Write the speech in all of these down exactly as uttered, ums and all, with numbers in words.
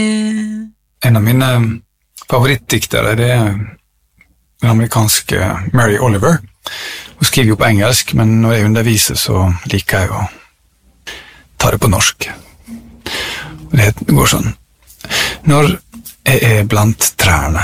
En av mine favorittdiktere, det er den amerikanske Mary Oliver. Hun skriver jo på engelsk, men når jeg underviser så liker jeg å ta det på norsk. Og det går sånn. Når jeg er blant trærne.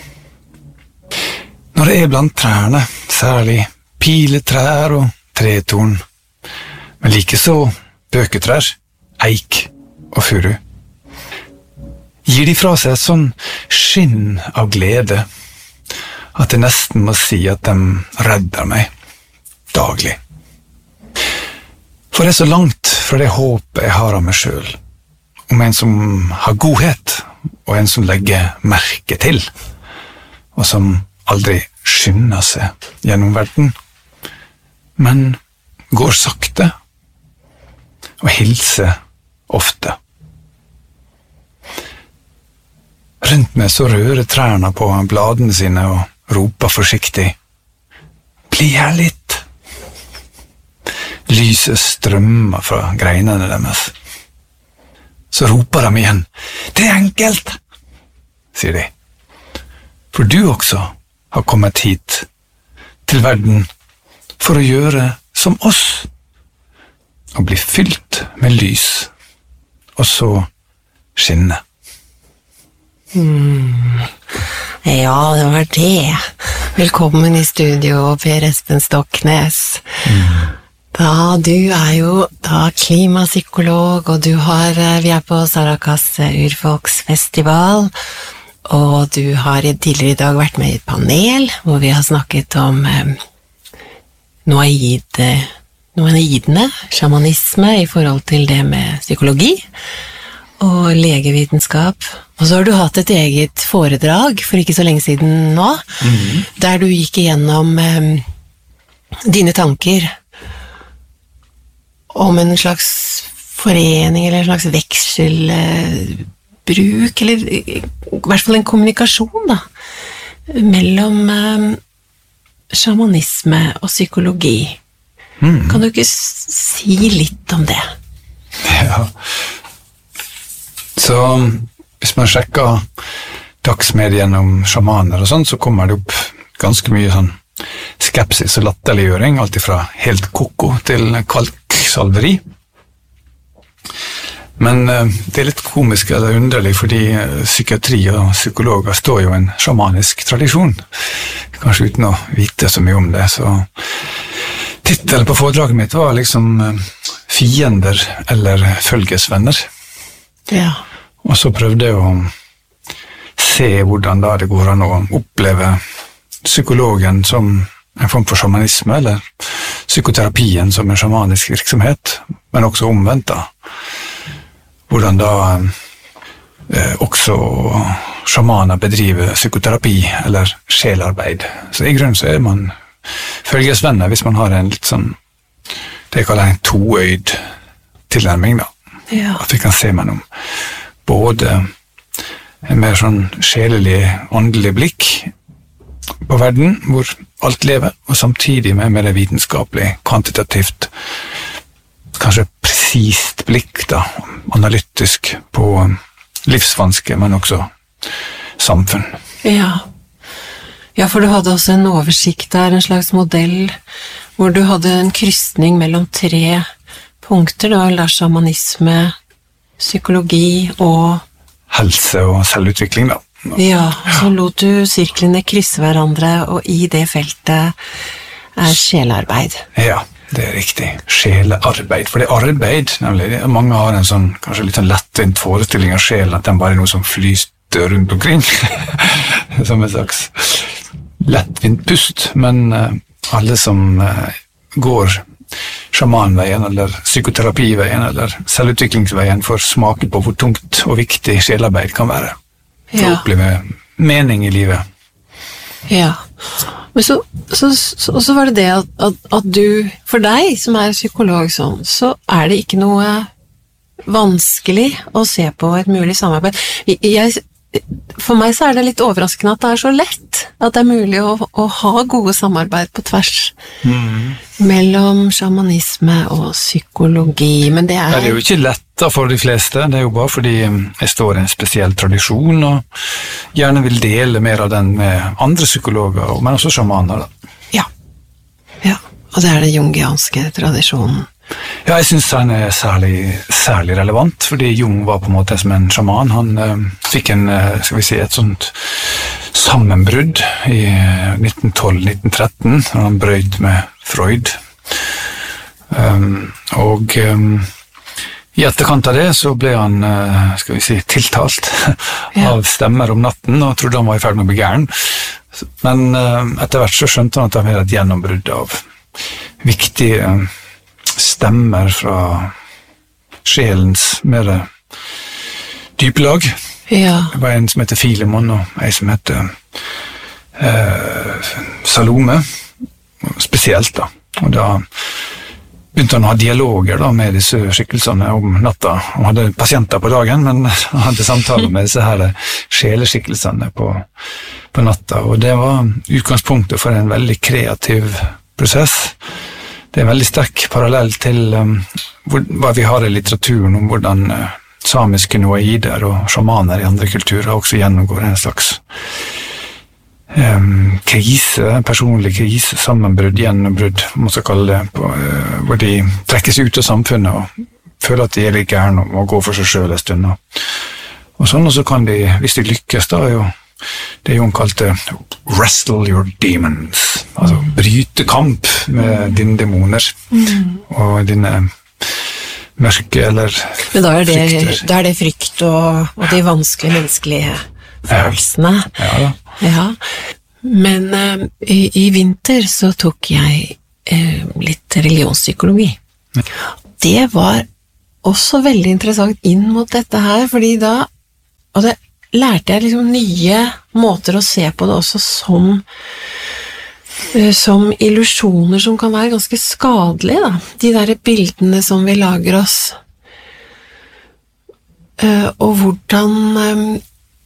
Når jeg er blant trærne, særlig piletrær og tretorn, men like så bøketrær, eik og furu, gir de fra seg et sånn skinn av glede at jeg nesten må si at de redder meg daglig. For det er så langt fra det håpet jeg har av meg selv, om en som har godhet, og en som legger merke til, og som aldri skynder seg gjennom verden, men går sakte og hilser ofte. Rundt meg så rører trærne på bladene sine og roper forsiktig: «Bli her litt!» Lyset strømmer fra greinene deres. Så roper de igjen: «Det er enkelt!» sier de. For du også har kommet hit, til verden, for å gjøre som oss, og bli fylt med lys, og så skinne. Mm. Ja, det var det. Velkommen i studio, Per Espen Stoknes. Mm. Da, du er jo da klimapsykolog, og du har, vi er på Sarakas urfolksfestival, og du har tidligere i dag vært med i et panel, hvor vi har snakket om eh, noaid, noaidene, shamanisme i forhold til det med psykologi og legevitenskap. Og så har du hatt et eget foredrag for ikke så lenge siden nå, mm-hmm. der du gikk igjennom eh, dine tanker om en slags forening eller en slags vekselbruk, eller i hvert fall en kommunikasjon da, mellom eh, shamanisme og psykologi. Mm. Kan du ikke si litt om det? Ja. Så hvis man sjekker dagsmedien om shamaner og sånn, så kommer det opp ganske mye sånn skepsis og latterliggjøring, alt fra helt koko til kalksalveri. Men uh, det er litt komisk eller underlig, fordi uh, psykiatri og psykologer står jo i en shamanisk tradisjon, kanskje uten å vite så mye om det. Så titelen på foredraget mitt var liksom uh, fiender eller følgesvenner. Ja. Og så prøvde jeg å se hvordan da det går an å oppleve psykologen som en form for shamanisme, eller psykoterapien som en shamanisk virksomhet, men også omvendt da. Hvordan da eh, også shamaner bedriver psykoterapi eller sjelarbeid. Så i grunnen så er man følgesvenner hvis man har en litt sånn, det jeg kaller en toøyd tilnærming da. Ja. At vi kan se mellom både en mer sånn sjelelig, åndelig blikk på verden, hvor alt lever, og samtidig med mer vitenskapelig, kvantitativt, kanskje presist blikk da, analytisk på livsvanske, men også samfunn. Ja. Ja, for du hadde også en oversikt der, en slags modell, hvor du hadde en krysning mellom tre punkter, da, eller shamanisme, psykologi og helse og selvutvikling da. Ja, så lot du sirklene krysse hverandre, og i det feltet er sjelarbeid. Ja, det er riktig. Sjelarbeid. For det er arbeid, nemlig. Mange har en sånn, kanskje litt sånn lettvint forestilling av sjelen, at den bare er noe som flyster rundt omkring. Som en slags lettvint pust. Men uh, alle som uh, går sjamanveien, eller psykoterapiveien, eller selvutviklingsveien, får smake på hvor tungt og viktig sjelarbeid kan være. For ja. Å oppleve mening i livet. Ja. Men så, så, så, så var det det at, at, at du, for deg som er psykolog sånn, så er det ikke noe vanskelig å se på et mulig samarbeid. Jeg, for meg så er det litt overraskende at det er så lett, at det er mulig å, å ha gode samarbeid på tvers mm. mellom shamanisme og psykologi, men det er... Det er jo ikke lett for de fleste, det er jo bare fordi jeg står i en spesiell tradisjon og gjerne vil dele mer av den med andre psykologer, men også shamaner. Ja, ja, og det er den jungianske tradisjonen. Ja, jeg synes han er særlig, særlig relevant, fordi Jung var på en måte som en shaman. Han øh, fikk en, skal vi si, et sånt sammenbrudd i nitten tolv til nitten tretten, når han brøt med Freud. Um, og um, i etterkant av det så ble han, uh, skal vi si, tiltalt ja. av stemmer om natten, og trodde han var i ferd med å bli gæren. Men uh, etter hvert så skjønte han at det var et gjennombrudd av viktige uh, stemmer fra sjelens mer dype lag. Ja. Det var en som heter Filemon, og en som heter eh, Salome, spesielt da. Og da begynte han å ha dialoger da, med disse skikkelsene om natta. Han hadde pasienter på dagen, men han hadde samtaler med disse her sjeleskikkelsene på, på natta. Og det var utgangspunktet for en veldig kreativ prosess. Det er en veldig sterk parallell til um, hvor, hva vi har i litteraturen om hvordan uh, samiske noaider og shamaner i andre kulturer også gjennomgår en slags um, krise, personlig krise, sammenbrudd, gjennombrudd, man skal kalle det, på, uh, hvor de trekkes ut av samfunnet og føler at de er litt gærne og må gå for seg selv en stund. Og sånn, og så kan de, hvis de lykkes da, jo det Jung kalte wrestle your demons, altså bryte kamp med dine demoner mm. og dine mørke eller Men da er det, frykter. Da er det frykt og, og de vanskelige menneskelige følelsene. Ja, ja, ja. Men uh, i, i vinter så tok jeg uh, litt religionspsykologi. Mm. Det var også veldig interessant inn mot dette her, fordi da og det lærte jeg liksom nye måter å se på det også som, som illusjoner som kan være ganske skadelige, da. De der bildene som vi lager oss. Og hvordan,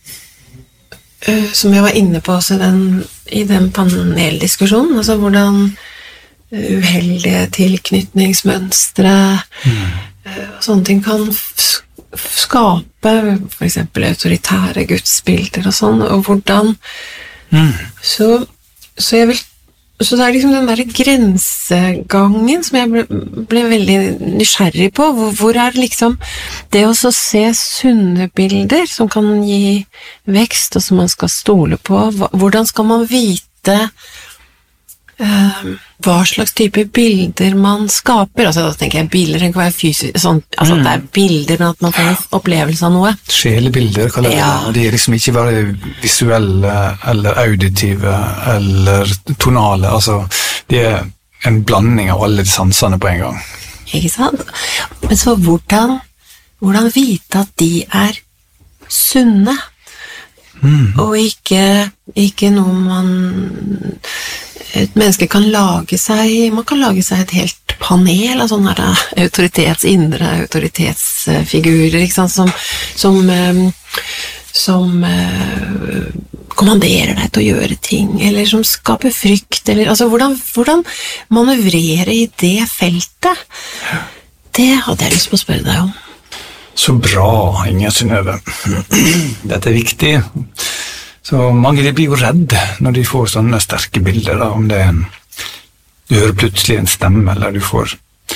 som jeg var inne på også i den, i den paneldiskusjonen, altså hvordan uheldige tilknytningsmønstre mm. sånne ting kan skape for eksempel autoritære gudsbilder og sånn, og hvordan mm. så, så jeg vil så det er liksom den der grensegangen som jeg ble, ble veldig nysgjerrig på, hvor, hvor er liksom det å så se sunne bilder som kan gi vekst og som man skal stole på, hvordan skal man vite Uh, hva slags type bilder man skaper, altså da tenker jeg bilder, det kan være fysisk, sånn, altså mm. at det er bilder, men at man får en opplevelse av noe. Sjelebilder, kaller jeg det. De er liksom ikke bare visuelle, eller auditive, eller tonale, altså de er en blanding av alle de sansene på en gang. Ikke sant? Men så hvordan, hvordan vite at de er sunne, mm. og ikke, ikke noe man et menneske kan lage seg, man kan lage seg et helt panel av sånne her autoritets, indre autoritetsfigurer, ikke sant, som, som, som kommanderer deg til å gjøre ting, eller som skaper frykt, eller, altså hvordan, hvordan manøvrere i det feltet, det hadde jeg lyst på å spørre deg om. Så bra, Inger Synnøve. Dette er viktig. Så mange de blir jo redd når de får sånne sterke bilder, da, om det er en, du hører plutselig en stemme, eller du får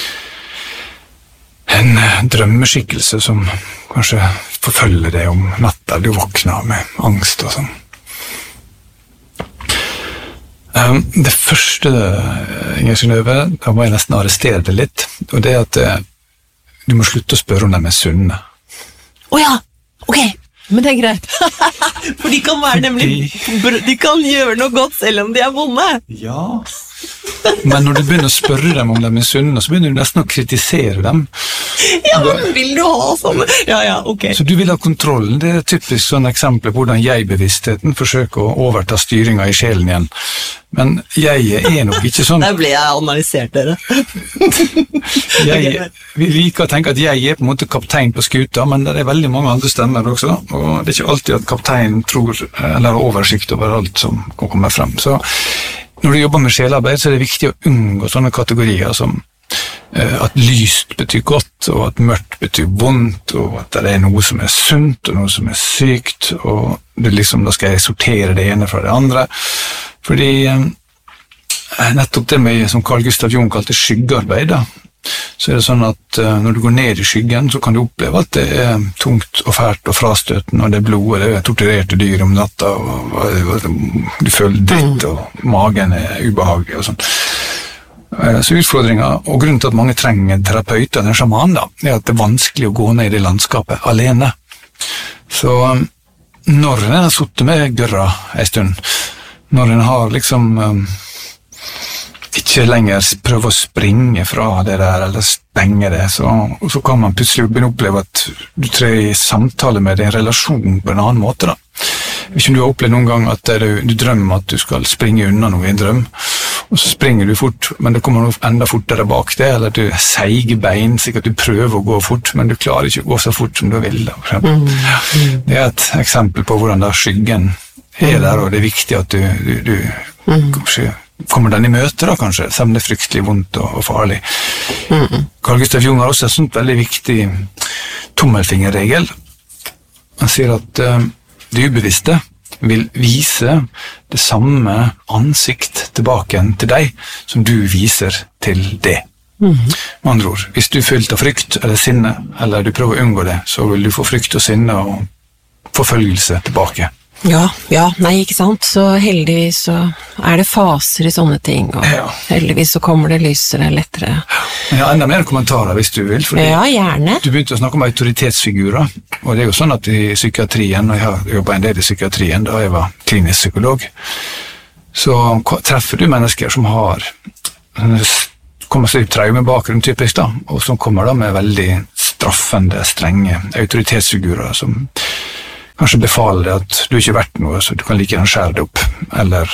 en drømmeskikkelse som kanskje forfølger deg om natta, du våkner med angst og sånn. Det første, Inger Synnøve, da må jeg nesten arrestere det litt, og det er at du må slutte å spørre om de er sunne. Åja, ok. Men det er greit, for de kan være nemlig, de kan gjøre noe godt selv om de er vonde. Ja, Men når du begynner å spørre dem om de er sunne, så begynner du nesten å kritisere dem. Ja, men vil du ha sånne? Ja, ja, ok. Så du vil ha kontrollen. Det er typisk sånn eksempel på hvordan jeg-bevisstheten forsøker å overta styringen i sjelen igjen. Men jeg er nok ikke sånn. Der ble jeg analysert, dere. jeg, vi liker å tenke at jeg er på en måte kaptein på skuta, men det er veldig mange andre stemmer også, og det er ikke alltid at kapteinen tror, eller har oversikt over alt som kan komme frem. Så når du jobber med sjelarbeid, så er det viktig å unngå sånne kategorier som uh, at lyst betyr godt, og at mørkt betyr vondt, og at det er noe som er sunt, og noe som er sykt, og det liksom, da skal jeg sortere det ene fra det andre. Fordi uh, nettopp det med, som Carl Gustav Jung kalte skyggearbeid, da, så er det sånn at uh, når du går ned i skyggen, så kan du oppleve at det er tungt og fælt og frastøtende, og det er blod, og det er torturerte dyr om natta, og, og, og du føler dritt, og magen er ubehagelig og sånn. Uh, så utfordringen, og grunnen til at mange trenger terapeuter, den sjaman da, er at det er vanskelig å gå ned i det landskapet alene. Så um, når en har suttet med gørra en stund, når en har liksom... Um, ikke lenger prøve å springe fra det der, eller stenge det, så, så kan man plutselig begynne å oppleve at du trer i samtale med din relasjon på en annen måte da. Hvis du har opplevd noen gang at du, du drømmer at du skal springe unna noe i en drøm, og så springer du fort, men det kommer noe enda fortere bak det, eller du seiger bein, sikkert du prøver å gå fort, men du klarer ikke å gå så fort som du vil. Da, for eksempel. Mm. Det er et eksempel på hvordan da skyggen er der, og det er viktig at du, du, du mm. kanskje kommer den i møte da, kanskje, selv om det er fryktelig vondt og, og farlig. Mm. Carl Gustav Jung har også en sånn veldig viktig tommelfingerregel. Han sier at uh, det ubevisste vil vise det samme ansikt tilbake til deg som du viser til det. Mm. Med andre ord, hvis du er fylt av frykt eller sinne, eller du prøver å unngå det, så vil du få frykt og sinne og forfølgelse tilbake. Ja, ja, nei, ikke sant, så heldigvis så er det faser i sånne ting, og ja. Heldigvis så kommer det lysere, lettere. Men jeg har enda mer kommentarer hvis du vil, fordi ja, gjerne. Du begynte å snakke om autoritetsfigurer, og det er jo sånn at i psykiatrien, og jeg har jobbet en del i psykiatrien da jeg var klinisk psykolog, så treffer du mennesker som har kommer seg ut traume bakgrunn typisk da, og som kommer da med veldig straffende, strenge autoritetsfigurer som kanskje befaler deg at du ikke er verdt noe, så du kan like gjerne skjære det opp, eller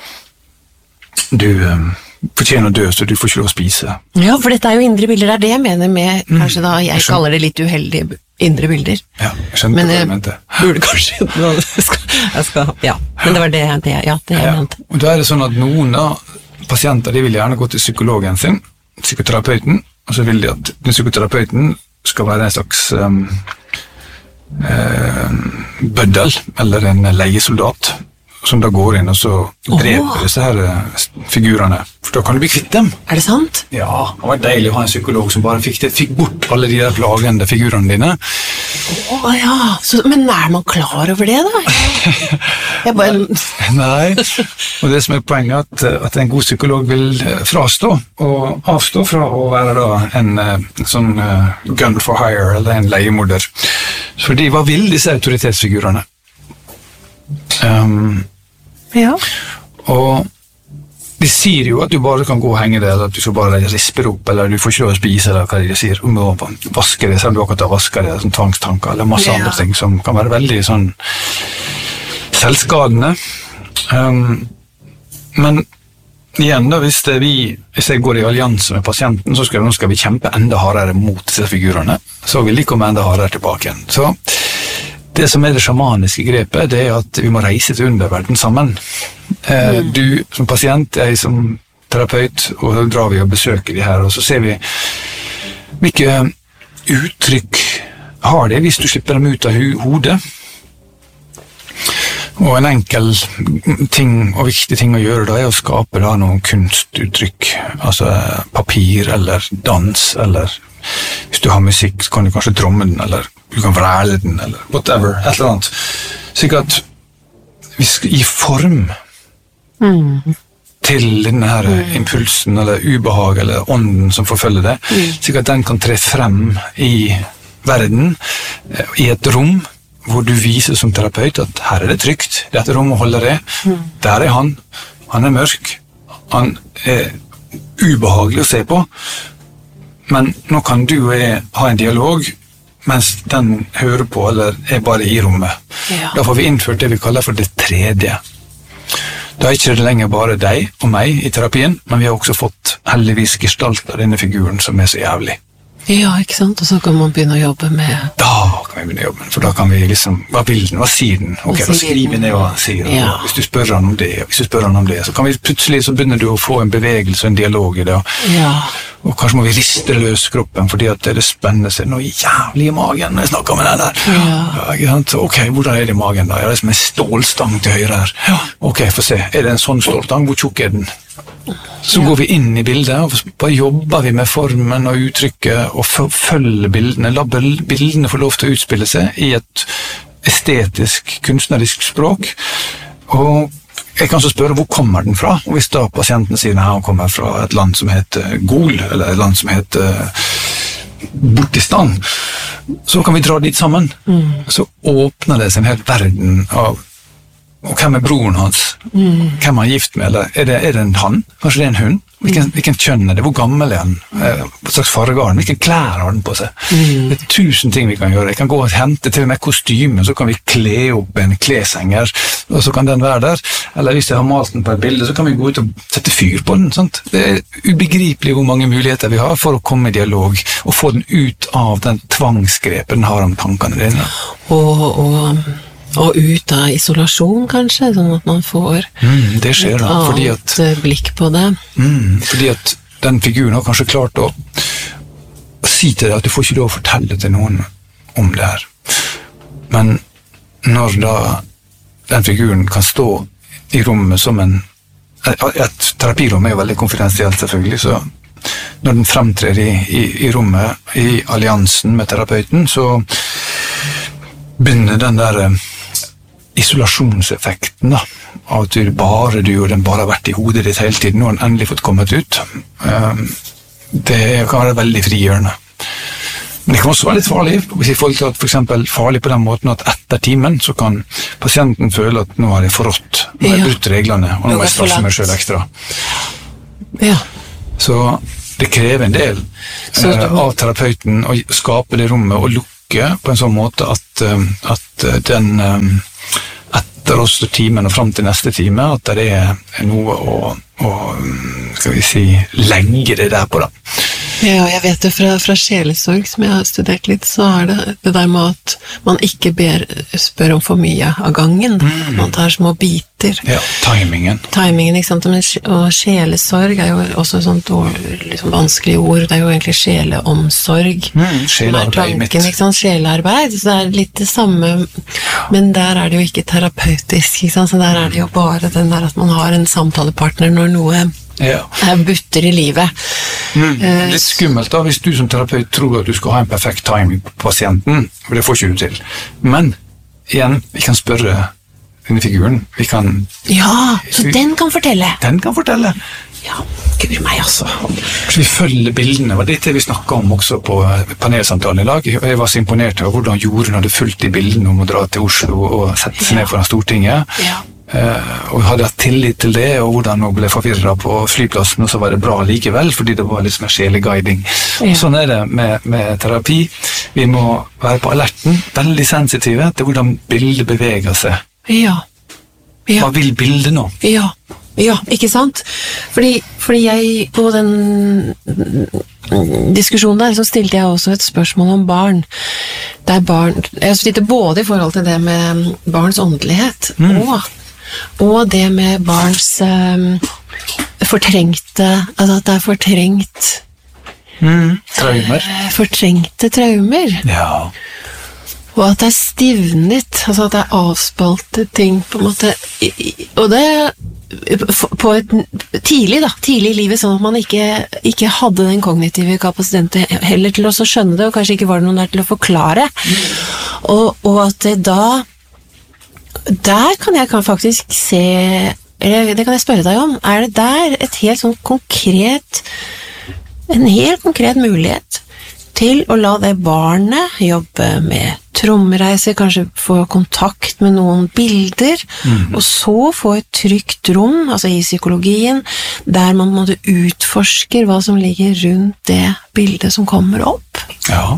du um, fortjener å dø, så du får ikke lov å spise. Ja, for dette er jo indre bilder, det er det jeg mener med, mm, kanskje da, jeg, jeg kaller det litt uheldige indre bilder. Ja, jeg skjønte men, hva jeg mente. Men burde kanskje, jeg skal, jeg skal, ja, men det var det, det ja, det jeg ja. mente. Og da er det sånn at noen av pasienter, de vil gjerne gå til psykologen sin, psykoterapeuten, og så vil de at den psykoterapeuten skal være en slags... Um, Eh, bøddel, eller en leiesoldat, som da går inn og så dreper oh. disse her figurene, for da kan du bli kvitt dem. Er det sant? Ja, det var deilig å ha en psykolog som bare fikk, det, fikk bort alle de der plagende figurene dine. Åh, oh, ja, så, men er man klar over det da? Jeg bare... Nei, og det som er poenget er at, at en god psykolog vil frastå, og avstå fra å være da en, en sånn uh, gun for hire, eller en leiemorder. Fordi hva vil disse autoritetsfigurene? Um, ja. Og de sier jo at du bare kan gå og henge det, eller at du skal bare rispe opp, eller du får ikke lov å spise, eller hva de sier, om å vaske det, selv om du akkurat har vasket det, sånn tvangstanker, eller masse ja. andre ting som kan være veldig sånn selvskadende. Um, men igjen da, hvis, det vi, hvis jeg går i allianse med pasienten, så skal, nå skal vi kjempe enda hardere mot disse figurene, så vil de komme enda hardere tilbake igjen. Så det som er det sjamaniske grepet, det er at vi må reise til underverden sammen. Eh, mm. Du som pasient, jeg som terapeut, og så drar vi og besøker de her, og så ser vi hvilke uttrykk har det hvis du slipper dem ut av hodet. Og en enkel ting og viktig ting å gjøre da er å skape da noen kunstuttrykk, altså papir eller dans, eller hvis du har musikk så kan du kanskje tromme den, eller du kan vræle den, eller whatever, et eller annet. Slik at vi skal gi form mm. til denne her mm. impulsen, eller ubehag, eller ånden som forfølger det, mm. slik at den kan tre frem i verden, i et rom, hvor du viser som terapeut at her er det trygt, dette rommet holder det, mm. der er han, han er mørk, han er ubehagelig å se på, men nå kan du og jeg ha en dialog, mens den hører på, eller er bare i rommet. Ja. Da får vi innført det vi kaller for det tredje. Da er ikke det lenger bare deg og meg i terapien, men vi har også fått heldigvis gestalt av denne figuren som er så jævlig. Ja, ikke sant? Og så kan man begynne å jobbe med... Da kan vi begynne å jobbe, for da kan vi liksom, hva vil den, hva sier den? Ok, da skriver vi ned hva den sier, ja. Hvis du spør han om det, hvis du spør han om det, så kan vi plutselig, så begynner du å få en bevegelse og en dialog i det, ja. Og kanskje må vi riste løs kroppen, fordi at det er spennende, så er det noe jævlig i magen når jeg snakker med den der. Ja. Ja, ikke sant? Ok, hvordan er det i magen da? Ja, det er som en stålstang til høyre her. Ja. Ok, få se, er det en sånn stålstang? Hvor tjukk er den? Så ja. Går vi inn i bildet, og bare jobber vi med formen og uttrykket, og følger bildene, la bildene få lov til å utspille seg i et estetisk, kunstnerisk språk, og jeg kan så spørre hvor kommer den fra, og hvis da pasienten sier at han kommer fra et land som heter Gol, eller et land som heter Bortistan, så kan vi dra dit sammen. Mm. Så åpner det seg en hel verden av og hvem er broren hans? Mm. Hvem er han gift med? Eller er det, er det en han? Kanskje det er en hund? Hvilken, mm. hvilken kjønn er det? Hvor gammel er han? Hva slags farge har han? Hvilken klær har han på seg? Mm. Det er tusen ting vi kan gjøre. Jeg kan gå og hente til og med kostyme, så kan vi kle opp en kleshenger, og så kan den være der. Eller hvis jeg har malt den på et bilde, så kan vi gå ut og sette fyr på den. Sant? Det er ubegripelig hvor mange muligheter vi har for å komme i dialog, og få den ut av den tvangsgrepet den har om tankene dine. Og... og Og ut av isolasjon, kanskje, sånn at man får mm, det skjer, et da, annet fordi at, blikk på det. Mm, fordi at den figuren har kanskje klart å, å si til deg at du får ikke lov å fortelle til noen om det her. Men når da den figuren kan stå i rommet som en... Et, et terapirom er jo veldig konfidensielt, selvfølgelig, så når den fremtrer i, i, i rommet, i alliansen med terapeuten, så begynner den der isolasjonseffekten da, av at du bare du og den bare har vært i hodet ditt hele tiden, og den endelig fått kommet ut. Det kan være veldig frigjørende. Men det kan også være litt farlig, hvis jeg får til at for eksempel farlig på den måten at etter timen så kan pasienten føle at nå har jeg forrådt, nå har jeg brutt reglene, og nå må jeg straffe meg selv ekstra. Ja. Så det krever en del uh, av terapeuten å skape det rommet og lukke på en sånn måte at, uh, at den um, etter oss timen og frem til neste time, at det er noe å, å skal vi si, legge det der på da. Ja, jeg vet det fra, fra sjelesorg, som jeg har studert litt, så er det det der med at man ikke ber, spør om for mye av gangen. Mm. Man tar små biter. Ja, timingen. Timingen, ikke sant? Og sjelesorg er jo også et sånt ord, liksom vanskelig ord. Det er jo egentlig sjeleomsorg. Mm, sjelearbeid mitt. Ikke sant? Sjelearbeid, så det er litt det samme, men der er det jo ikke terapeutisk, ikke sant? Så der er det jo bare den der at man har en samtalepartner når noe ja. er butter i livet. Mm, litt skummelt da, hvis du som terapeut tror at du skal ha en perfekt timing på pasienten, for det får ikke du til. Men, igjen, vi kan spørre denne figuren, vi kan... Ja, så vi, den kan fortelle. Den kan fortelle. Ja, gud meg altså. Så vi følger bildene, var det det vi snakket om også på panelsamtalen i dag. Jeg var så imponert av hvordan Jorunn hadde fulgt i bildene om å dra til Oslo og sette seg ja. ned foran Stortinget. Ja. Uh, og hadde hatt tillit til det, og hvordan hun ble forvirret på flyplassen, og så var det bra likevel, fordi det var liksom en sjeleguiding. Ja. Sånn er det med, med terapi. Vi må være på alerten, veldig sensitive til hvordan bildet beveger seg. Ja. Ja. Hva vil bildet nå? Ja, ja, ikke sant? Fordi, fordi jeg, på den diskusjonen der, så stilte jeg også et spørsmål om barn. Der barn, jeg stilte både i forhold til det med barns åndelighet, mm. og Og det med barns um, fortrengte, altså at det er fortrengt mm, traumer. Fortrengte traumer. Ja. Og at det er stivnet, altså at det er avspalte ting på en måte, og det på et tidlig da, tidlig i livet, sånn at man ikke, ikke hadde den kognitive kapasiteten heller til å skjønne det, og kanskje ikke var det noen der til å forklare. Mm. Og, og at det da der kan jeg kan faktisk se, eller det kan jeg spørre deg om, er det der et helt sånn konkret, en helt konkret mulighet til å la det barnet jobbe med trommereiser, kanskje få kontakt med noen bilder, mm. og så få et trygt rom, altså i psykologien, der man måtte utforske hva som ligger rundt det bildet som kommer opp. Ja.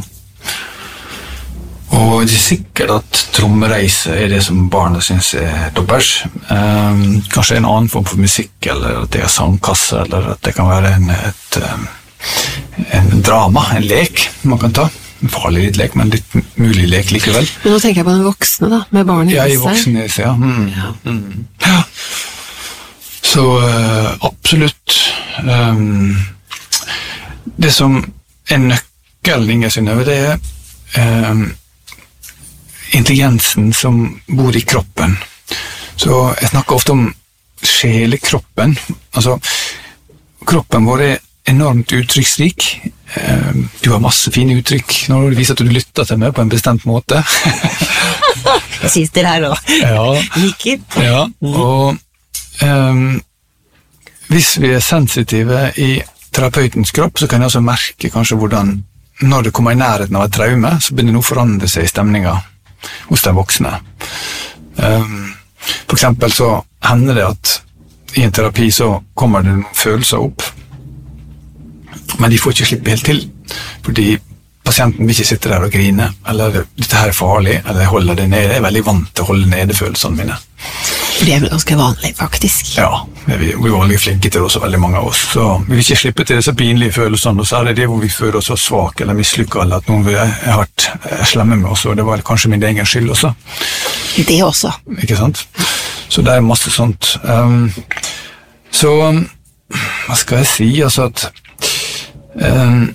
Og det er sikkert at trommereise er det som barna synes er dobbers. Um, kanskje en annen form for musikk, eller at det er sangkasse, eller at det kan være en, et, um, en drama, en lek man kan ta. En farlig litt lek, men litt mulig lek likevel. Men nå tenker jeg på den voksne da, med barnet i seg. Ja, i voksne i seg, ja. Mm. Ja. Mm. Ja. Så uh, absolutt um, det som er nøkkelen, Inge Synnøve, det er um, intelligensen som bor i kroppen. Så jeg snakker ofte om sjelekroppen. Altså, kroppen vår er enormt uttrykksrik. Du har masse fine uttrykk når du viser at du lytter til meg på en bestemt måte. Jeg synes det her også. Ja. Liker. Ja, og um, hvis vi er sensitive i terapeutens kropp, så kan jeg også merke kanskje hvordan, når det kommer i nærheten av et traume, så begynner det å forandre seg i stemninga hos de voksne. Um, for eksempel så hender det at i en terapi så kommer det noen følelser opp, men de får ikke slippe helt til, fordi pasienten vil ikke sitte der og grine, eller dette her er farlig, eller jeg holder det nede. Jeg er veldig vant til å holde nede følelsene mine. Det er vel ganske vanlig, faktisk. Ja, vi er veldig flinke til det også, veldig mange av oss. Så vi vil ikke slippe til disse pinlige følelsene, og så er det det hvor vi føler oss så svak eller mislykket, eller at noen har vært slemme med oss, og det var kanskje min egen skyld også. Det også. Ikke sant? Så det er masse sånt. Um, så, hva skal jeg si, altså at um,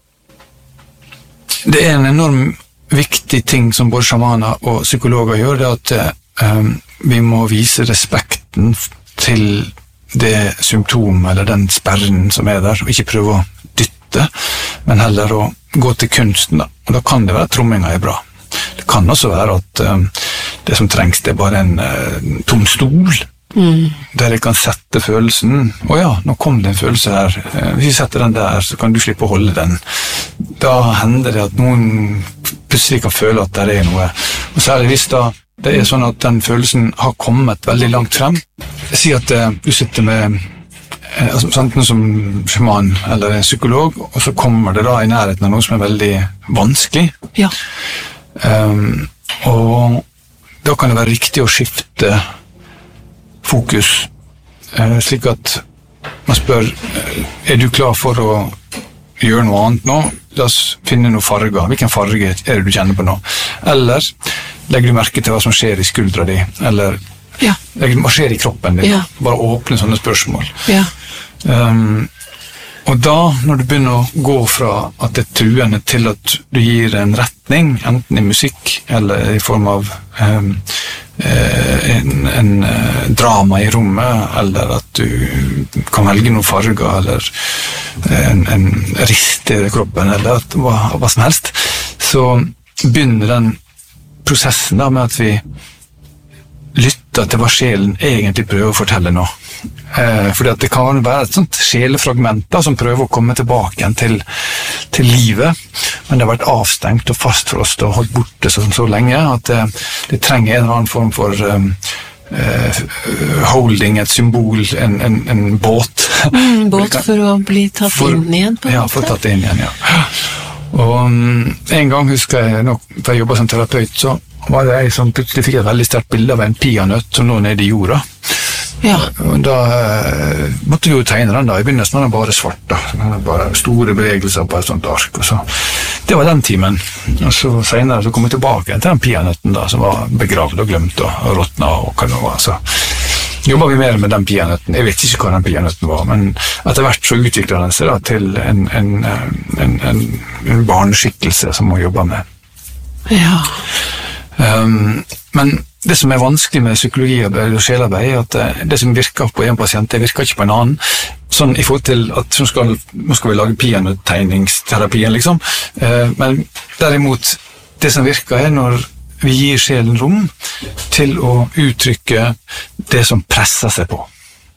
det er en enorm viktig ting som både sjamaner og psykologer gjør, det er at um, vi må vise respekten til det symptomet eller den sperren som er der, og ikke prøve å dytte, men heller å gå til kunsten. Da. Og da kan det være at tromminga er bra. Det kan også være at um, det som trengs det er bare en uh, tom stol, mm. der jeg kan sette følelsen. Å ja, nå kom det en følelse her. Hvis jeg setter den der, så kan du slippe å holde den. Da hender det at noen plutselig kan føle at det er noe. Og særlig hvis da det er sånn at den følelsen har kommet veldig langt frem. Jeg sier at uh, du sitter med uh, altså, enten som sjaman eller en psykolog, og så kommer det da i nærheten av noe som er veldig vanskelig. Ja. Um, og da kan det være riktig å skifte fokus, uh, slik at man spør, uh, er du klar for å gjøre noe annet nå? La oss finne noen farger. Hvilken farge er det du kjenner på nå? Eller legger du merke til hva som skjer i skuldra di? Eller ja. legger du hva skjer i kroppen din? Ja. Bare åpne sånne spørsmål. Ja. Um, og da, når du begynner å gå fra at det er truende til at du gir en retning, enten i musikk eller i form av um, en, en drama i rommet, eller at du kan velge noen farger, eller en, en rist i kroppen, eller at, hva, hva som helst, så begynner den prosessen da med at vi lytter til hva sjelen egentlig prøver å fortelle nå. Eh, fordi at det kan være et sånt sjelefragment da, som prøver å komme tilbake igjen til, til livet, men det har vært avstengt og fastfrost og holdt borte så, så lenge at det, det trenger en eller annen form for um, uh, holding, et symbol, en, en, en båt. Mm, båt for å bli tatt for, inn igjen på en ja, måte? Ja, for å tatt inn igjen, ja. Og um, en gang husker jeg, når jeg jobbet som terapeut, så var det jeg som plutselig fikk et veldig sterkt bilde av en peanøtt som lå nede i jorda. Ja. Og da uh, måtte vi jo tegne den da. I begynnelsen var den bare svart da. Den var bare store bevegelser på et sånt ark. Og så. Det var den timen. Og så senere så kom jeg tilbake til den peanøtten da, som var begravd og glemt og, og råtna og hva det var. Så jobbet vi mer med den peanøtten. Jeg vet ikke hva den peanøtten var, men etter hvert så utviklet den seg da, til en, en, en, en, en barneskikkelse som må jobbe med. Ja. Um, men det som er vanskelig med psykologiarbeid og sjelarbeid er at det som virker på en pasient, det virker ikke på en annen. Sånn i forhold til at nå skal, nå skal vi lage peanøttegningsterapien, liksom. Uh, men derimot, det som virker er når vi gir sjelen rom til å uttrykke det som presser seg på.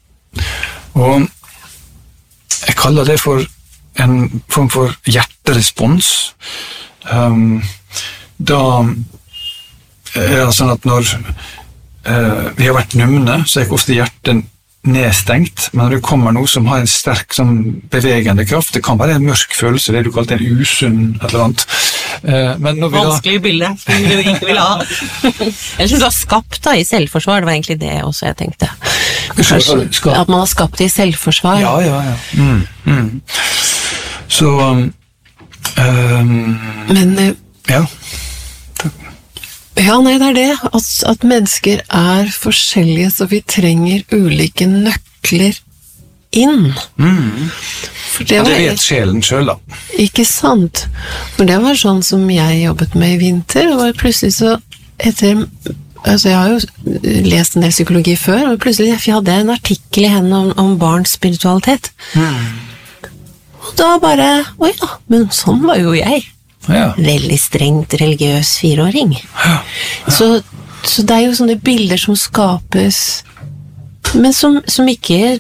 Og jeg kaller det for en form for hjerterespons. Um, da er det sånn at når uh, vi har vært numne, så er ikke ofte hjertet nedstengt, men når det kommer noe som har en sterk sånn, bevegende kraft, det kan være en mørk følelse, det du kalte en usunn eller annet. Uh, men når vi Vanskelig da... bilde, som du ikke vil ha. Eller som du har skapt da, i selvforsvar, det var egentlig det også jeg tenkte. Kanskje, at man har skapt det i selvforsvar. Ja, ja, ja. Mm, mm. Så... Um, um, men... Uh, ja. Ja, nei, det er det, at, at mennesker er forskjellige, så vi trenger ulike nøkler inn. Mm. For det, var, det vet sjelen selv, da. Ikke sant? For det var sånn som jeg jobbet med i vinter, og var plutselig så, etter, altså jeg har jo lest en del psykologi før, og plutselig jeg hadde en artikkel i henne om, om barns spiritualitet. Mm. Og da bare, å ja, men sånn var jo jeg. Ja. Veldig strengt religiøs fireåring. Ja. Ja. Så, så det er jo sånne bilder som skapes, men som, som ikke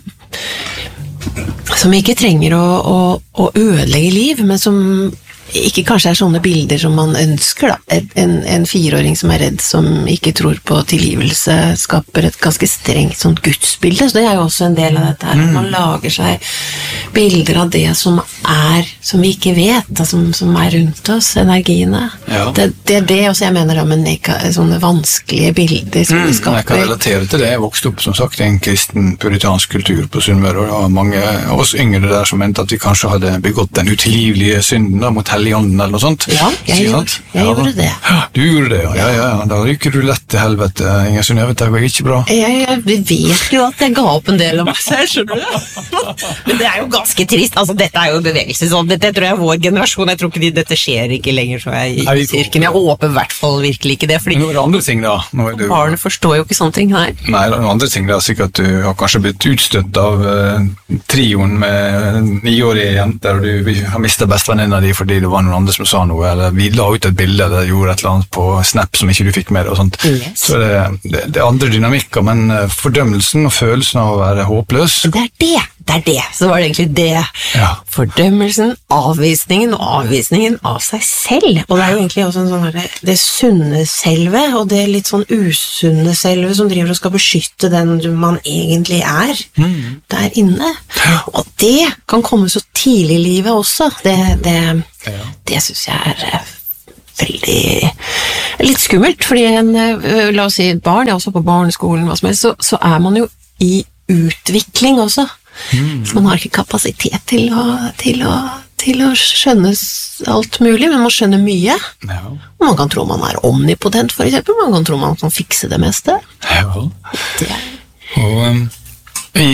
som ikke trenger å, å, å ødelegge liv, men som ikke kanskje er sånne bilder som man ønsker da. En, en fireåring som er redd, som ikke tror på tilgivelse, skaper et ganske strengt sånt gudsbilde, så det er jo også en del av dette her. Man lager seg bilder av det som er, som vi ikke vet, da, som, som er rundt oss, energiene. Ja. Det, det er det også jeg mener da, med neka, sånne vanskelige bilder som vi skaper. Jeg kan relatere til det. Jeg vokste opp, som sagt, i en kristen puritansk kultur på Sunnmøre, og det var mange av oss yngre der som mente at vi kanskje hadde begått den utilgivelige synden da, mot Helligånden eller noe sånt. Ja, jeg, gjorde, jeg ja, gjorde det. Ja, du gjorde det, ja. ja, ja, ja. Da ryker du lett til helvete. Inger Synnøve, det går ikke bra. Jeg, jeg vet jo at jeg ga opp en del av meg selv, skjønner du? Men det er jo ganske trist. Altså, dette er jo bevegelse. Sånn. Dette tror jeg er vår generasjon. Jeg tror ikke de, dette skjer ikke lenger, så jeg i kirken. Jeg håper i hvert fall virkelig ikke det. Fordi men noen andre ting da? Du... Barnet forstår jo ikke sånne ting, nei. Nei, noen andre ting da. Sikkert at du har kanskje blitt utstøtt av uh, trioen med niårige jenter, og du har mistet bestevenninna di fordi det var noen andre som sa noe, eller vi la ut et bilde eller gjorde et eller annet på Snap som ikke du fikk med deg og sånt. Yes. Så det, det, det er andre dynamikker, men fordømmelsen og følelsen av å være håpløs. Det er det, det er det. Så var det egentlig det. Ja. Fordømmelsen, avvisningen og avvisningen av seg selv. Og det er jo egentlig også en sånn her, det sunne selve, og det litt sånn usunne selve som driver og skal beskytte den man egentlig er mm. der inne. Ja. Og det kan komme så tidlig i livet også. Det, det Ja. Det synes jeg er veldig litt skummelt, fordi en, la oss si et barn, jeg er også på barneskolen, hva som helst, så, så er man jo i utvikling også. Mm. Man har ikke kapasitet til å, til, å, til å skjønne alt mulig, men man skjønner mye. Ja. Man kan tro man er omnipotent, for eksempel. Man kan tro man kan fikse det meste. Ja. Det er... Og um, i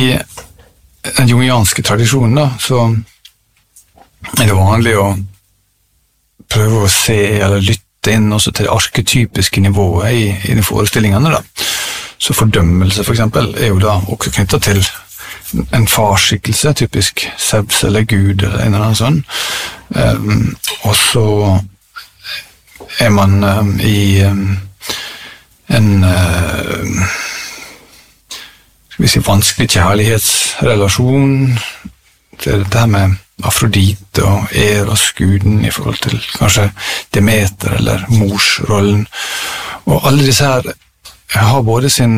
den jungianske tradisjonen da, så er det vanlig å prøve å se eller lytte inn også til det arketypiske nivået i, i de forestillingene da. Så fordømmelse for eksempel er jo da også knyttet til en farskikkelse, typisk Zeus eller Gud eller en eller annen sånn. Um, og så er man um, i um, en uh, skal vi si vanskelig kjærlighetsrelasjon til det her med Afrodite og Eros-guden i forhold til kanskje Demeter eller morsrollen. Og alle disse her har både sin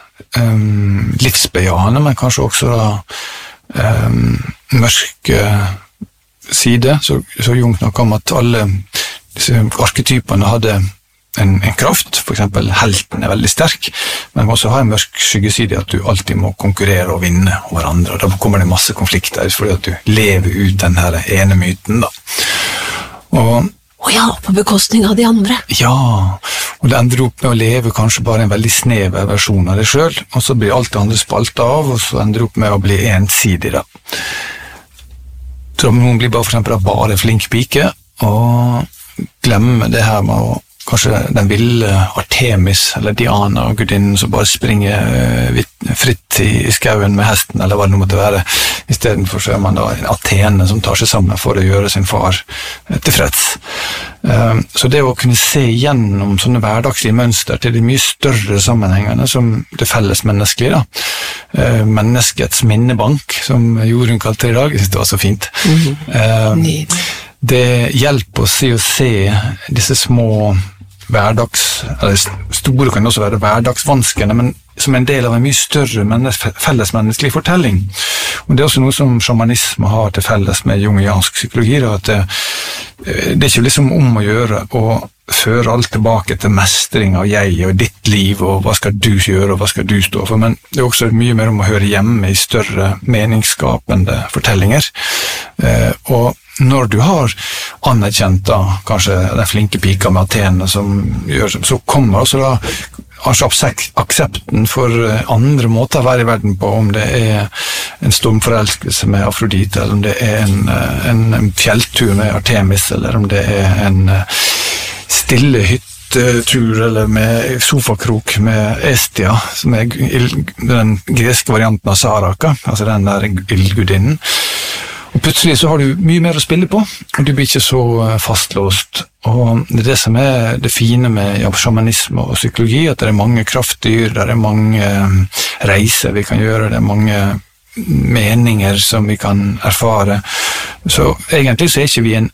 um, livsbejahende, men kanskje også da, um, mørke side. Så, så Jung snakket om at alle disse arketypene hadde En, en kraft, for eksempel helten er veldig sterk, men man også har en mørk skyggeside at du alltid må konkurrere og vinne over andre, og da kommer det masse konflikter fordi at du lever ut den her ene myten da. Og Å ja, på bekostning av de andre. Ja, og det ender opp med å leve kanskje bare en veldig snever versjon av deg selv, og så blir alt det andre spalt av, og så ender opp med å bli ensidig da. Så noen blir bare for eksempel bare flink pike, og glemmer det her med å kanskje den ville Artemis eller Diana, gudinnen som bare springer fritt i skauen med hesten, eller hva det nå måtte være. I stedet for så er man da en Athene som tar seg sammen for å gjøre sin far tilfreds. Så det å kunne se gjennom sånne hverdagslige mønster til de mye større sammenhengene som det felles menneskelige, da. Menneskets minnebank, som Jorunn kalte det i dag, jeg synes det var så fint. Mm-hmm. Det hjelper oss i å se disse små hverdags, eller store kan også være hverdagsvanskene, men som en del av en mye større menneske, fellesmenneskelig fortelling. Og det er også noe som shamanisme har til felles med jungiansk psykologi, da, at det, det er ikke liksom om å gjøre å føre alt tilbake til mestring av jeg og ditt liv, og hva skal du gjøre, og hva skal du stå for, men det er også mye mer om å høre hjemme i større meningsskapende fortellinger. Eh, og når du har anerkjent da, kanskje den flinke pika med Athene som gjør, så kommer også da kanskje aksepten for andre måter å være i verden på, om det er en stormforelskelse med Afrodite, eller om det er en, en, en fjelltur med Artemis, eller om det er en stille hyttetur, eller med sofakrok med Estia, som er den greske varianten av Saraka, altså den der ildgudinnen. Og plutselig så har du mye mer å spille på, og du blir ikke så fastlåst. Og det er det som er det fine med ja, shamanisme og psykologi, at det er mange kraftdyr, det er mange reiser vi kan gjøre, det er mange meninger som vi kan erfare. Så egentlig så er ikke vi en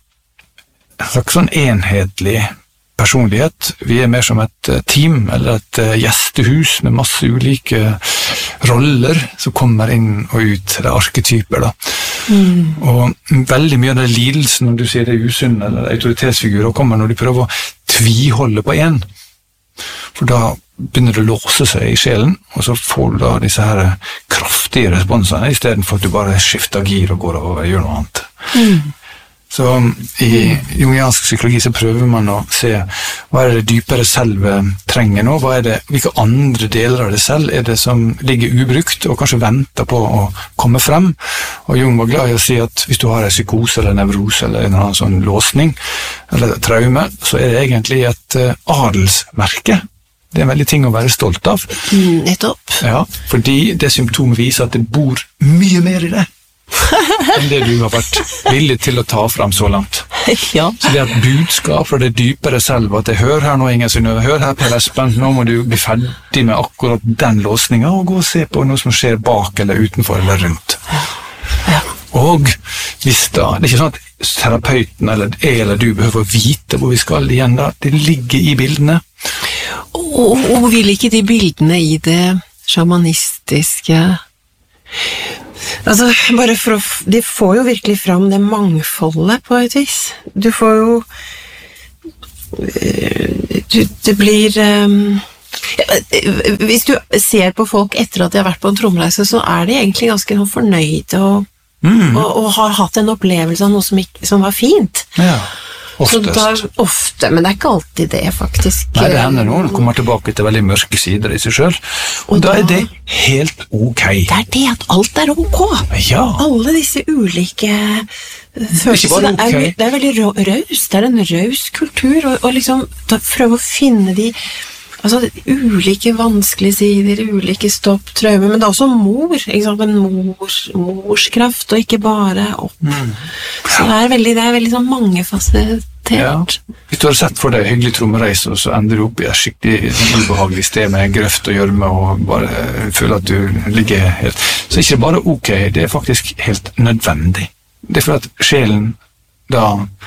slags sånn enhetlig personlighet. Vi er mer som et team, eller et gjestehus med masse ulike roller som kommer inn og ut, det er arketyper da. Mm. Og veldig mye av den lidelsen, når du sier det er usunn eller autoritetsfigurer, kommer når du prøver å tviholde på en. For da begynner det å låse seg i sjelen, og så får du da disse her kraftige responsene, i stedet for at du bare skifter gir og går over og gjør noe annet. Mm. Så i jungiansk psykologi så prøver man å se hva er det dypere selv trenger nå, hva er det, hvilke andre deler av det selv er det som ligger ubrukt og kanskje venter på å komme frem. Og Jung var glad i å si at hvis du har en psykose eller nevrose eller en annen sånn låsning eller traume, så er det egentlig et adelsmerke. Det er en veldig ting å være stolt av. Mm, nettopp. Ja, fordi det symptomet viser at det bor mye mer i det. enn det du har vært villig til å ta frem så langt. Ja. Så det er et budskap fra det dypere selv, at jeg hører her nå, Inger Synnøve, hør her, Per Espen, nå må du bli ferdig med akkurat den låsningen, og gå og se på noe som skjer bak eller utenfor eller rundt. Ja. Og hvis da, det er ikke sånn at terapeuten eller jeg eller du behøver å vite hvor vi skal igjen da, det ligger i bildene. Og, og vil ikke de bildene i det shamanistiske... Altså, bare for å, de får jo virkelig fram det mangfoldet på et vis. Du får jo, du, det blir, um, hvis du ser på folk etter at de har vært på en tromreise, så er de egentlig ganske fornøyde og, mm. og, og har hatt en opplevelse av noe som, ikke, som var fint. Ja. Oftest. Så da, ofte, men det er ikke alltid det, faktisk. Nei, det hender noen kommer tilbake til veldig mørke sider i seg selv, og, og da, da er det helt ok. Det er det at alt er ok. Ja. Alle disse ulike følelsene, det, okay. det er veldig raust, det er en raust kultur, og, og liksom prøve å finne de altså, ulike vanskelige sider, ulike stopp, traumer, men det er også mor, ikke sant? En mors, morskraft, og ikke bare opp. Mm. Ja. Så det er veldig, det er veldig sånn mangefasettert. Ja. Hvis du har sett for deg hyggelig trommereis, og så ender du opp i et skikkelig ubehagelig sted med grøft og gjørme, og bare føler at du ligger helt... Så er det ikke bare ok, det er faktisk helt nødvendig. Det er for at sjelen da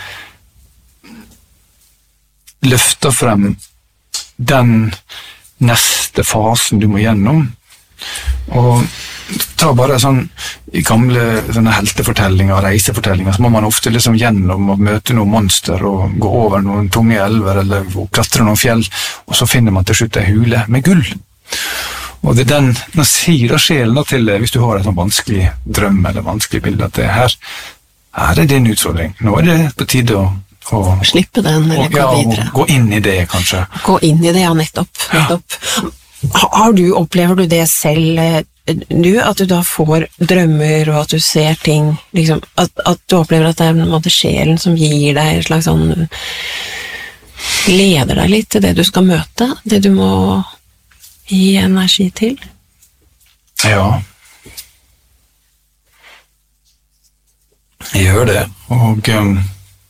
løfter frem den neste fasen du må gjennom, og ta bare sånn i gamle sånne heltefortellinger, reisefortellinger, så må man ofte liksom gjennom og møte noen monster og gå over noen tunge elver eller klatre noen fjell, og så finner man til slutt en hule med gull. Og det er den, den sier da sjelen da til det, hvis du har en sånn vanskelig drøm eller vanskelig bilde, at det her, her er din utfordring. Nå er det på tide å Og, slippe den, eller og, gå ja, videre. Gå inn i det, kanskje. Gå inn i det, ja, nettopp. nettopp. Ja. Har du, opplever du det selv, du, at du da får drømmer, og at du ser ting, liksom, at, at du opplever at det er en måte sjelen som gir deg en slags sånn, leder deg litt til det du skal møte, det du må gi energi til? Ja. Jeg gjør det, og... Um,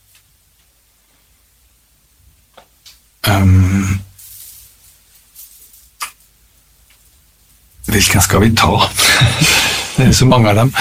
Um, hvilken skal vi ta? Det er så mange av dem.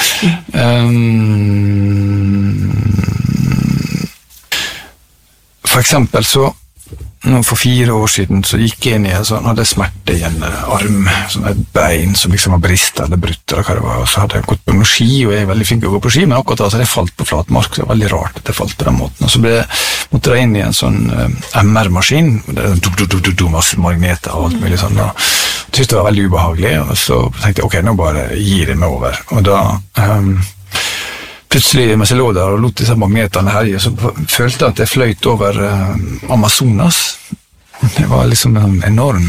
Um, for eksempel så for fire år siden så gikk jeg inn i en sånn, hadde smerte i en arm, sånn et bein som liksom var bristet eller brutt, eller hva det var, og så hadde jeg gått på noen ski, og jeg er veldig flink å gå på ski, men akkurat da så hadde jeg falt på flat mark, så det var veldig rart at jeg falt på den måten, og så ble, måtte jeg inn i en sånn uh, M R-maskin, det er du, du, du, du, masse magneter og alt mulig sånn, og jeg syntes det var veldig ubehagelig, og så tenkte jeg, ok, nå bare gir jeg meg over, og da um, plutselig, mens jeg lå der og lot disse magnetene herje, så følte jeg at jeg fløyt over uh, Amazonas. Det var liksom en enorm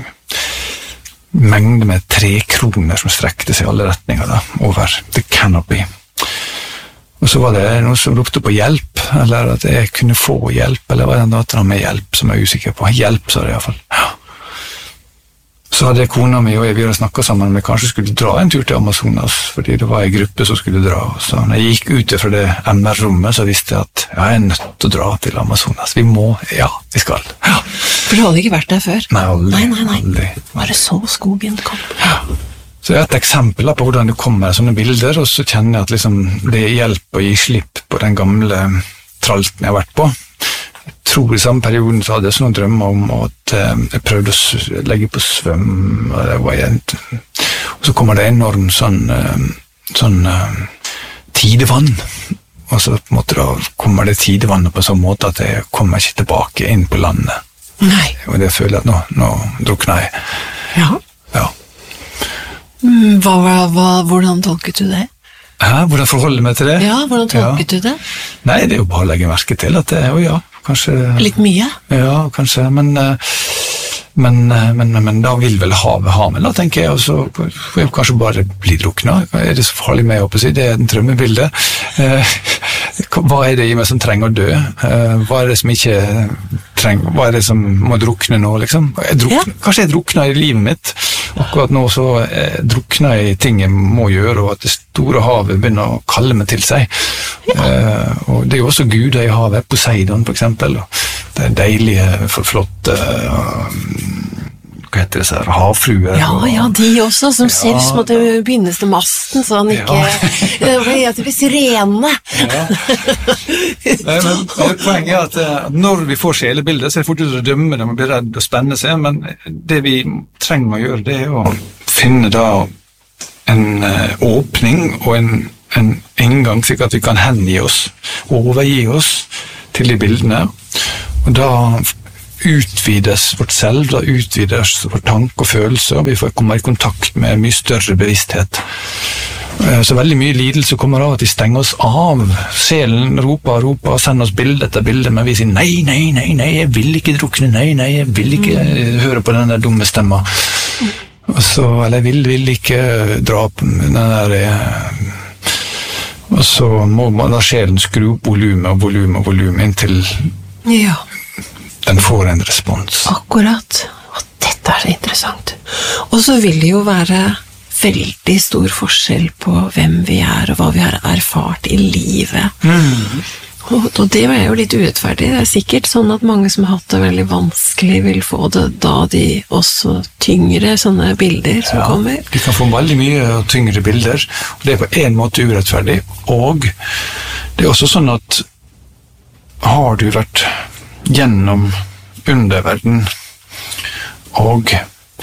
mengde med trekroner som strekte seg i alle retninger da, over the canopy. Og så var det noen som ropte på hjelp, eller at jeg kunne få hjelp, eller var det en datter med hjelp, som jeg er usikker på. Hjelp, sa det i hvert fall. Ja. Så hadde kona mi og jeg vi hadde snakket sammen om jeg kanskje skulle dra en tur til Amazonas, fordi det var en gruppe som skulle dra. Så når jeg gikk ut fra det M R-rommet, så visste jeg at jeg er nødt til å dra til Amazonas. Vi må, ja, vi skal. Ja. For du hadde ikke vært der før? Nei, aldri. Nei, nei, nei. aldri. Bare så skogen kom. Ja. Så jeg har et eksempel på hvordan det kommer sånne bilder, og så kjenner jeg at liksom, det hjelper å gi slipp på den gamle tralten jeg har vært på. Jeg tror i samme perioden så hadde jeg sånne drømmer om at eh, jeg prøvde å legge på svøm, og det var jent. Og så kommer det enorm sånn, eh, sånn eh, tidevann, og så på en måte da kommer det tidevannet på en sånn måte at jeg kommer ikke tilbake inn på landet. Nei. Og det føler jeg at nå, nå drukner jeg. Ja. Ja. Mm, hva, hva, hvordan tolket du det? Hæ? Hvordan forholder jeg meg til det? Ja, hvordan tolket ja. du det? Nei, det er jo bare å legge merke til at det er jo ja. Kanskje, litt mye? Ja, kanskje, men, men, men, men da vil vel havet ha med, da, tenker jeg, og så får jeg kanskje bare bli druknet. Hva er det så farlig med, å si? Det er en drømmebilde. Hva er det i meg som trenger å dø? Hva er det som ikke trenger, hva er det som må drukne nå, liksom? Jeg drukner, ja. Kanskje jeg drukner i livet mitt. Akkurat nå så jeg drukner i ting jeg må gjøre, og at det store havet begynner å kalle meg til seg. Ja. Uh, og det er jo også guder i havet, Poseidon for eksempel, og det er deilige, flotte, uh, hva heter det, så her, havfruer. Ja, og, ja, de også, som ja, selv måtte bindes til masten, så han ikke, ja. Det heter det sirene. Ja. Nei, men poenget er at, at når vi får sjelebilder, så er det fort ut å dømme dem og bli redd og spenne seg, men det vi trenger å gjøre, det er å finne da en uh, åpning og en en inngang, slik at vi kan hengi oss, overgi oss til de bildene, og da utvides vårt selv, da utvides vår tanke og følelse, og vi får komme i kontakt med mye større bevissthet. Så veldig mye lidelse kommer av at vi stenger oss av. Sjelen roper og roper og sender oss bilde etter bilde, men vi sier nei, nei, nei, nei, jeg vil ikke drukne, nei, nei, jeg vil ikke høre på den der dumme stemma. Og så, eller jeg vil, vil ikke dra på den der og så må man da sjelen skru opp volumet og volumet og volumet inntil ja. Den får en respons. Akkurat. Og dette er interessant. Og så vil det jo være veldig stor forskjell på hvem vi er og hva vi har erfart i livet. Mm. Og, og det var jo litt urettferdig. Det er sikkert sånn at mange som har hatt det veldig vanskelig vil få det da de også tyngre sånne bilder som ja, kommer. De kan få veldig mye tyngre bilder, og det er på en måte urettferdig. Og det er også sånn at har du vært gjennom underverden og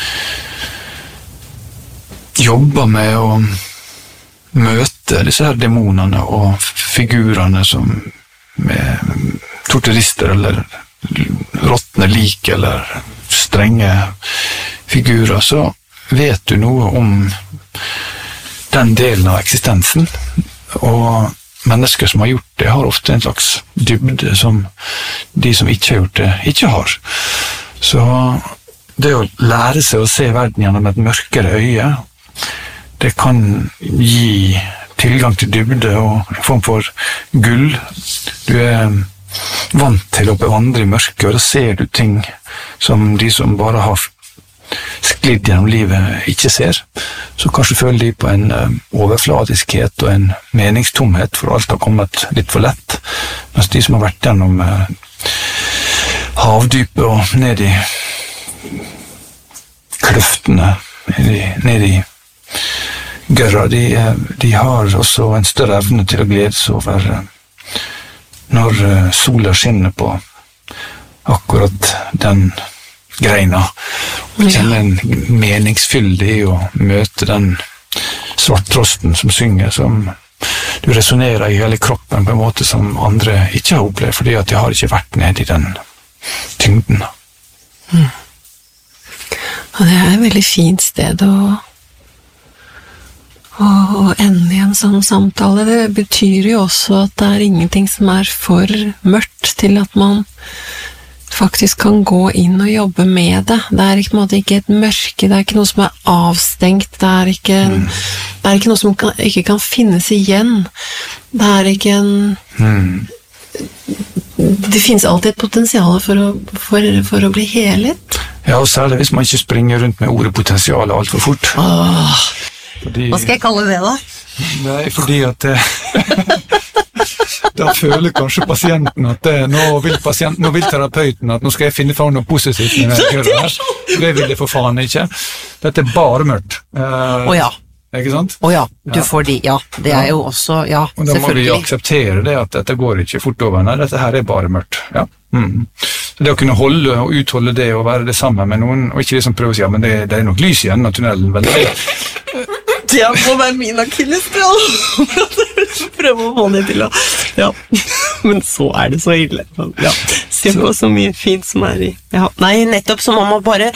jobber med å møte disse her demonene og figurene som med torturister eller råttne lik eller strenge figurer, så vet du noe om den delen av eksistensen, og mennesker som har gjort det har ofte en slags dybde som de som ikke har gjort det, ikke har. Så det å lære seg å se verden gjennom et mørkere øye, det kan gi tilgang til dybde og en form for gull. Du er vant til å bevandre i mørket, og da ser du ting som de som bare har sklidd gjennom livet ikke ser. Så kanskje føler de på en overfladiskhet og en meningstomhet, for alt har kommet litt for lett. Mens de som har vært gjennom havdypet og ned i kløftene, ned i, ned i gørra, de, de har også en større evne til å glede seg over når sola skinner på akkurat den greina, og kjenne en meningsfyldig i å møte den svarttrosten som synger, som du resonerer i hele kroppen på en måte som andre ikke har opplevd, fordi at de har ikke vært nede i den tyngden. Mm. Og det er et veldig fint sted å, å, å ende i en sånn samtale. Det betyr jo også at det er ingenting som er for mørkt til at man faktisk kan gå inn og jobbe med det. Det er ikke, på en måte, ikke et mørke, det er ikke noe som er avstengt, det er ikke, mm. det er ikke noe som kan, ikke kan finnes igjen. Det er ikke en... Mm. Det finnes alltid et potensial for å, for, for å bli helet. Ja, og særlig hvis man ikke springer rundt med ordet potensial alt for fort. Åh, fordi, hva skal jeg kalle det da? Nei, fordi at da føler kanskje pasienten at det, nå, vil pasienten, nå vil terapeuten at nå skal jeg finne for noe positivt med det jeg gjør her. Det vil jeg for faen ikke. Dette er bare mørkt. Åh uh, ja. Ikke sant? Å ja, du ja. får de, ja, det er jo også, ja, og da må vi akseptere det, at dette går ikke fort over, nei, dette her er bare mørkt, ja. Mm. Så det å kunne holde og utholde det og være det sammen med noen, og ikke liksom prøve å si, ja, men det, det er nok lys igjen av tunnelen, vel? Det må være min akilleshæl. Prøve å få det til å, ja, men så er det så ille. Ja, se på så mye fint som er i. Ja. Nei, nettopp så må man bare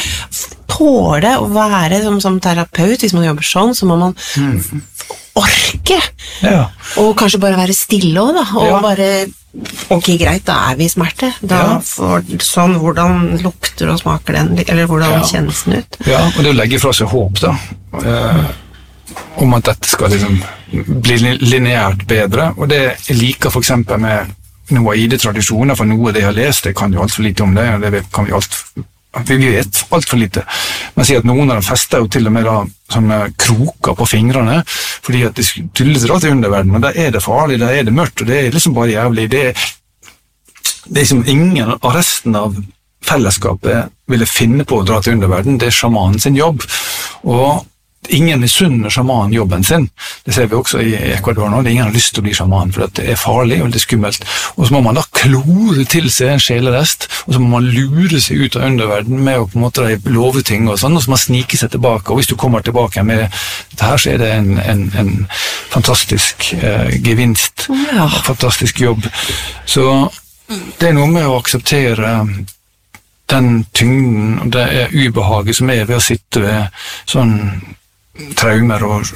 tåle å være som, som terapeut, hvis man jobber sånn, så må man mm. orke. Ja. Og kanskje bare være stille også, da, og ja. bare, ok, greit, da er vi i smerte. Da ja. får, sånn, hvordan lukter og smaker den, eller hvordan ja. kjennes den ut. Ja, og det å legge fra seg håp, da. Eh, om at dette skal liksom bli lineært bedre, og det jeg liker for eksempel med noe av I D-tradisjoner, for noe av det jeg har lest, det kan jo alt for lite om det, og det kan vi alt, vi vet alt for lite. Man sier at noen av dem fester jo til og med da, sånne kroker på fingrene, fordi at de tyller seg til underverdenen, og da er det farlig, da er det mørkt, og det er liksom bare jævlig. Det er, det er liksom ingen av resten av fellesskapet ville finne på å dra til underverdenen, det er sjamanen sin jobb, og ingen misunner sjamanen jobben sin. Det ser vi også i Ecuador nå. Det er ingen har lyst til å bli sjaman, for det er farlig og det er skummelt. Og så må man da klore til seg en sjelerest, og så må man lure seg ut av underverden med å på en måte love ting og sånn, og så må man snike seg tilbake. Og hvis du kommer tilbake med dette her, så er det en, en, en fantastisk eh, gevinst. Ja. Fantastisk jobb. Så det er noe med å akseptere den tyngden, og det er ubehaget som er ved å sitte ved sånn traumer og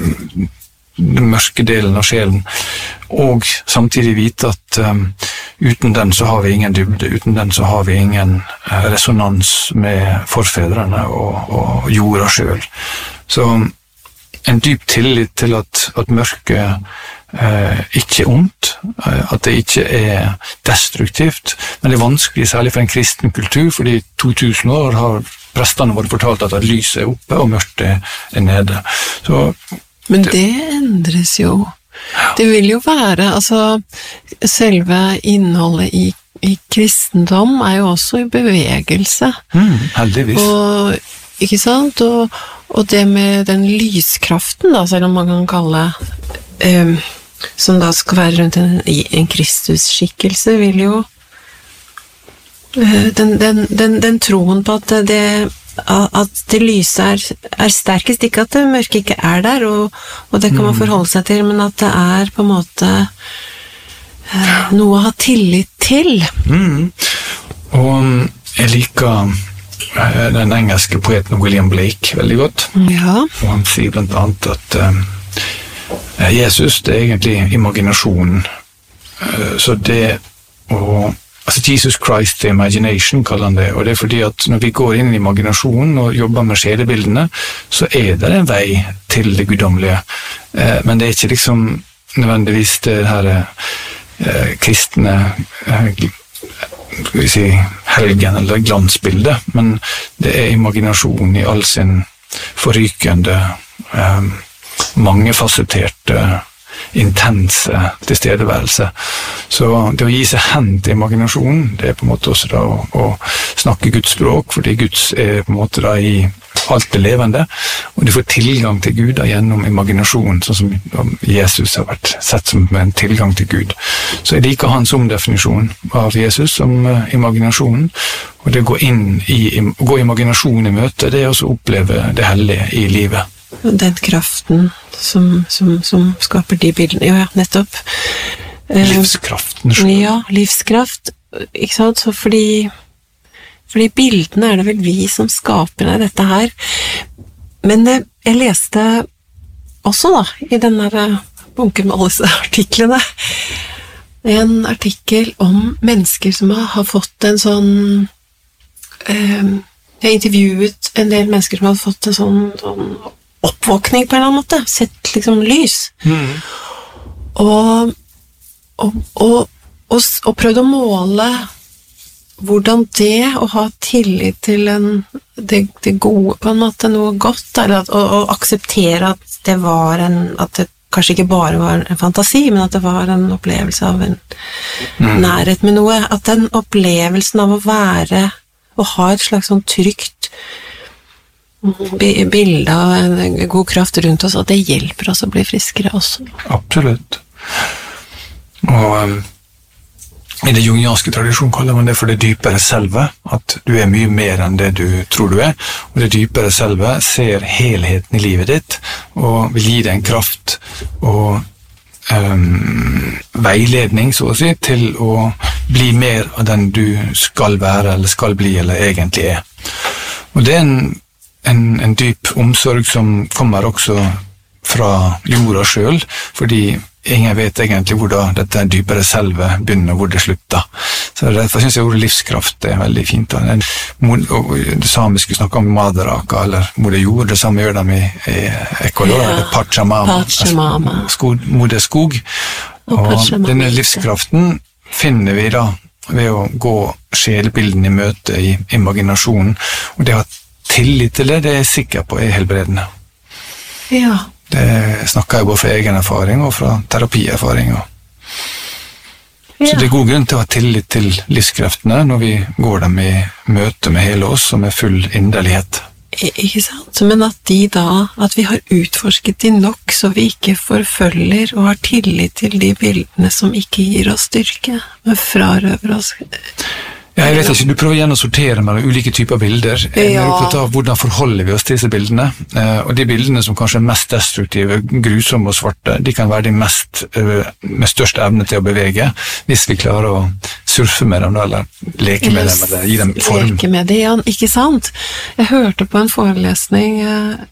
den mørke delen av sjelen, og samtidig vite at um, uten den så har vi ingen dybde, uten den så har vi ingen uh, resonans med forfedrene og, og jorda selv. Så en dyp tillit til at, at mørket uh, ikke er ondt, uh, at det ikke er destruktivt, men det er vanskelig, særlig for en kristen kultur, fordi to tusen år har prestene våre fortalt at lyset er oppe og mørkt er nede. Så, men det, det endres jo. Det vil jo være, altså, selve innholdet i, i kristendom er jo også i bevegelse. Mm, heldigvis. Og, ikke sant? Og, og det med den lyskraften, da, selv om man kan kalle, um, som da skal være rundt en, en Kristus-skikkelse, vil jo Den, den, den, den troen på at det, at det lyse er, er sterkest, ikke at det mørke ikke er der, og, og det kan man forholde seg til, men at det er på en måte eh, noe å ha tillit til. Mm. Og jeg liker eh, den engelske poeten William Blake veldig godt, ja. Og han sier blant annet at eh, Jesus, det er egentlig imaginasjonen, eh, så det å Altså Jesus Christ the Imagination kaller han det, og det er fordi at når vi går inn i imaginasjonen og jobber med sjelebildene, så er det en vei til det guddommelige, eh, men det er ikke liksom nødvendigvis det her eh, kristne eh, skal vi si, helgen eller glansbildet, men det er imaginasjon i all sin forrykende, eh, mangefasetterte, intense tilstedeværelse. Så det å gi seg hen til imaginasjonen, det er på en måte også da å, å snakke Guds språk, fordi Guds er på en måte da i alt det levende, og du får tilgang til Gud da, gjennom imaginasjon, sånn som Jesus har vært sett som en tilgang til Gud. Så jeg liker hans omdefinisjon av Jesus som uh, imaginasjonen, og det å gå inn i, gå imaginasjon i møte, det er også å oppleve det hellige i livet. Den kraften som, som, som skaper de bildene, ja, ja, nettopp. Livskraften selv. Ja, livskraft, ikke sant, så fordi fordi bildene er det vel vi som skaper dette her. Men jeg leste også da, i denne bunken med alle disse artiklene, en artikkel om mennesker som har fått en sånn eh, jeg intervjuet en del mennesker som har fått en sånn, sånn oppvåkning på en eller annen måte, sett liksom lys. Mm. Og Og, og, og, og prøvde å måle hvordan det å ha tillit til en, det, det gode, på en måte noe godt, eller at, og, og akseptere at det var en, at det kanskje ikke bare var en fantasi, men at det var en opplevelse av en mm. nærhet med noe, at den opplevelsen av å være, å ha et slags sånn trygt bilde av en god kraft rundt oss, at det hjelper oss å bli friskere også. Absolutt. Og um, i det jungianske tradisjonen kaller man det for det dypere selve, at du er mye mer enn det du tror du er, og det dypere selve ser helheten i livet ditt, og vil gi deg en kraft og um, veiledning, så å si, til å bli mer av den du skal være, eller skal bli, eller egentlig er. Og det er en, en, en dyp omsorg som kommer også fra jorda selv, fordi ingen vet egentlig hvor da dette dypere selve begynner, hvor det slutter. Så derfor synes jeg ordet livskraft er veldig fint. Den, og det samiske snakker om madaraka, eller moder jord, det samme gjør de i, i Ecuador, ja, eller Pachamama, Pachamama. Skog, moder skog. Og, og denne livskraften finner vi da ved å gå sjelbilden i møte i imaginasjonen, og det å ha tillit til det, det er jeg sikker på er helbredende. Ja. Det snakker jeg både fra egen erfaring og fra terapierfaring. Ja. Så det er god grunn til å ha tillit til livskreftene når vi går dem i møte med hele oss og med full inderlighet. Ikke sant? Men at de da, at vi har utforsket de nok så vi ikke forfølger og har tillit til de bildene som ikke gir oss styrke, men frarøver oss. Ja, jeg vet ikke, du prøver igjen å sortere mellom ulike typer bilder. Jeg er opptatt av hvordan forholder vi oss til disse bildene, og de bildene som kanskje er mest destruktive, grusomme og svarte, de kan være de mest, med størst evne til å bevege, hvis vi klarer å surfe med dem, eller leke med dem, eller gi dem form. Leke med det, ja, ikke sant? Jeg hørte på en forelesning